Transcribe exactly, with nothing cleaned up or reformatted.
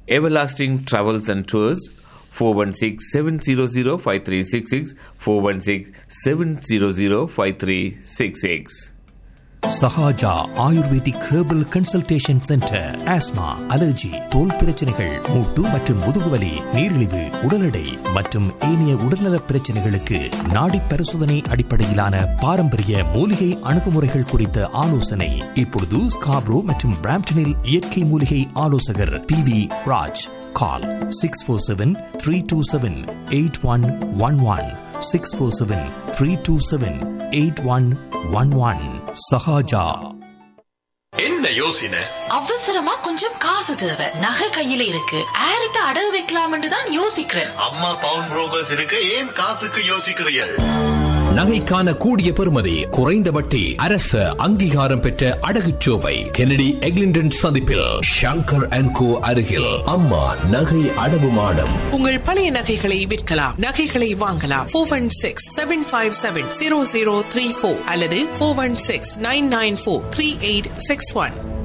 Everlasting Travels and Tours, four one six, seven zero zero, five three six six, four one six, seven zero zero, five three six six. Sahaja ayurvedic herbal consultation centre. Asthma, allergy, தோல் பிரச்சனைகள், மூட்டு மற்றும் முதுகுவலி, நீரிழிவு, உடல் எடை மற்றும் ஏனைய உடல்நல பிரச்சனைகளுக்கு நாடி பரிசோதனை அடிப்படையிலான பாரம்பரிய மூலிகை அணுகுமுறைகள் குறித்த ஆலோசனை. இப்பொழுது ஸ்காப்ரோ மற்றும் பிராம்டனில் இயற்கை மூலிகை ஆலோசகர் பி வி ராஜ். கால் six four seven three two seven eight one one one six four seven three two seven eight one one one. Sahaja. என்ன யோசனை? அவசரமா கொஞ்சம் காசு தேவை. நகை கையில இருக்கு, ஆர்ட்ட அடகு வைக்கலாம்னு தான் யோசிக்கிறேன். அம்மா பவுன் புரோக்கர்ஸ் இருக்கு, ஏன் காசுக்கு யோசிக்கிறீர்கள்? நகைக்கான கூடிய பெறுமதி, குறைந்த வட்டி, அரசு அங்கீகாரம் பெற்ற அடகுச்சோவை கெனடி எக்லிண்டன் சந்திப்பில் ஷங்கர் அண்ட் கோ அருகில் அம்மா நகை அடவு மாடம். உங்கள் பழைய நகைகளை விற்கலாம், நகைகளை வாங்கலாம். Four one six seven five seven zero zero three four அல்லது four one six nine nine four three eight six one.